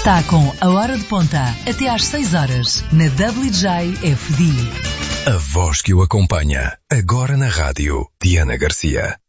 Está com A Hora de Ponta, até às 6 horas, na WJFD. A voz que o acompanha, agora na rádio, Diana Garcia.